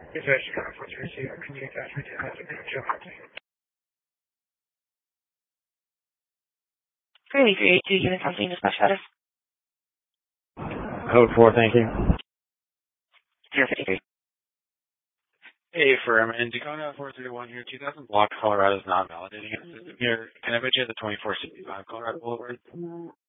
If I should come for to receive a community attachment to hazard control. Really great. Do you give me something to dispatch status? Code 4, thank you. 053. Hey, firm, and Dakota 431 here, 2000 block Colorado is not validating its system here. Can I put you at the 2465 Colorado Boulevard?